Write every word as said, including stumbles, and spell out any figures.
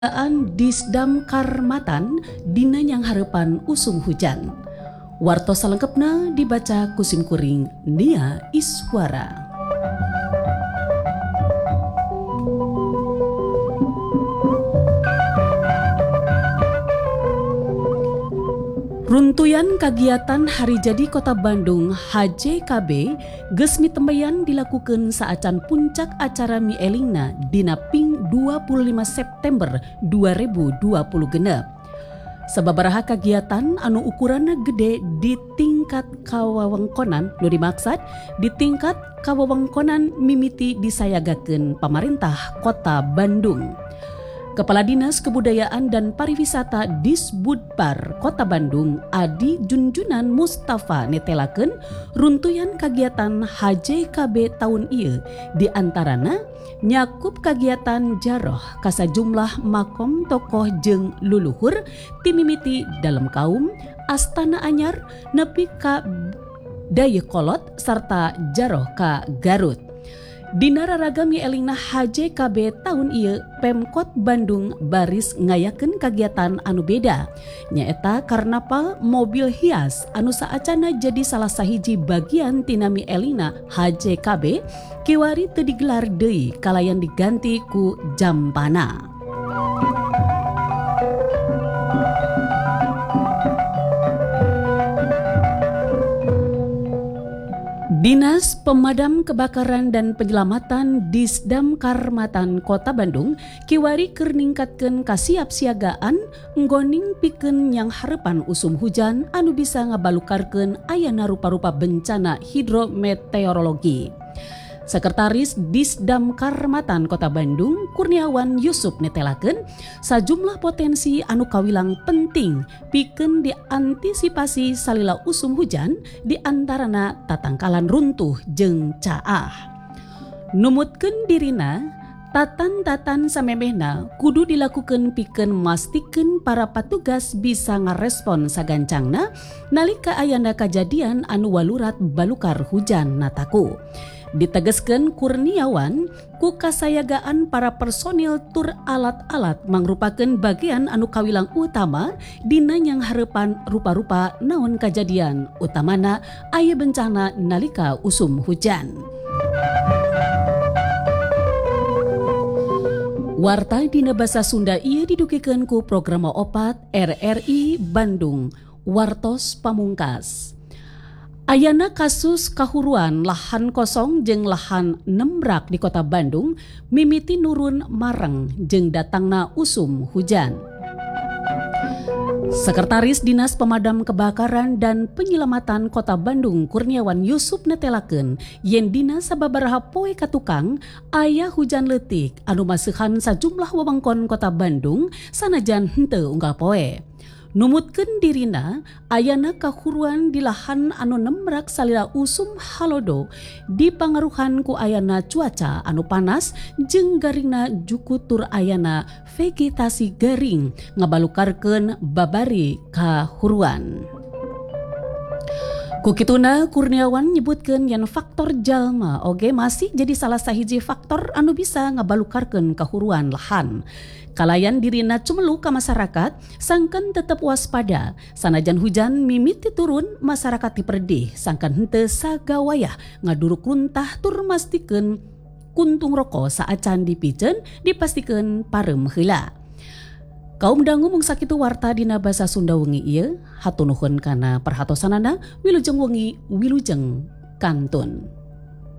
Disdam Karmatan dina yang harapan usum hujan. Warto salengkepna dibaca kusim kuring Nia Iswara. Runtuyan kagiatan Hari Jadi Kota Bandung H J K B geus mitembayan dilakukan saacan puncak acara mielingna dina Ping dua puluh lima September dua ribu dua puluh genep. Sababaraha kagiatan anu ukuranna gede di tingkat kawewengkonan nu dimaksud di tingkat kawewengkonan mimiti disayagakeun pamarentah Kota Bandung. Kepala Dinas Kebudayaan dan Pariwisata Disbudpar Kota Bandung Adi Junjunan Mustafa netelakeun runtuyan kagiatan H J K B tahun ieu di antarana nyakup kagiatan jaroh ka sajumlah makom tokoh jeung luluhur ti mimiti dalam kaum Astana Anyar nepi ka Dayakolot sarta jaroh ka Garut. Dina raragam mielingna H J K B tahun ieu Pemkot Bandung baris ngayakeun kagiatan anu beda nyaeta karnaval mobil hias anu saacana jadi salah sahiji bagian tina mielingna H J K B kiwari teu digelar deui kalayan diganti ku Jampana. Dinas Pemadam Kebakaran dan Penyelamatan Disdam Karmatan Kota Bandung kiwari keur ningkatkeun kasiapsiagaan nggoning pikeun yang harapan usum hujan anu bisa ngabalukarkeun ayana rupa-rupa bencana hidrometeorologi. Sekretaris Disdam Karmatan Kota Bandung Kurniawan Yusuf netelakeun sajumlah potensi anu kawilang penting pikeun diantisipasi salila usum hujan diantarana tatangkalan runtuh jeung caah. Numutkeun dirina tatan-tatan samemehna kudu dilakukeun pikeun mastikeun para patugas bisa ngarespon sagancangna nalika ayana kajadian anu walurat balukar hujan nataku. Ditegeskeun Kurniawan ku kasayagaan para personil tur alat-alat mangrupakeun bagian anu kawilang utama dina yang harapan rupa-rupa naon kajadian utamana aya bencana nalika usum hujan. Warta dina basa Sunda ieu didukikeun ku Program Opat R R I Bandung Wartos Pamungkas. Ayana kasus kahuruan lahan kosong jeung lahan nembrak di Kota Bandung mimiti nurun mareng jeung datangna usum hujan. Sekretaris Dinas Pemadam Kebakaran dan Penyelamatan Kota Bandung Kurniawan Yusuf netelakeun yen dina sababaraha poe katukang aya hujan leutik anu maseuhan sajumlah wewengkon Kota Bandung sanajan henteu unggal poe. Numutkeun dirina ayana kahuruan di lahan anu nembrak salila usum halodo dipangaruhan ku ayana cuaca anu panas jeung garingna jukutur ayana vegetasi garing ngabalukarkeun babari kahuruan. Kukituna Kurniawan nyebutkeun yen faktor jalma oge masih jadi salah sahiji faktor anu bisa ngabalukarkeun kahuruan lahan. Kalayan dirina cumelu ka masyarakat sangkan tetep waspada sanajan hujan mimiti turun masyarakat diperdih sangkan henteu sagawayah ngaduruk runtah tur mastikeun kuntung roko saacan dipiceun dipastikeun parem heula. Kaum dangu mung sakitu warta dina basa Sunda wengi ieu hatur nuhun kana perhatosanana wilujeng wengi wilujeng kantun.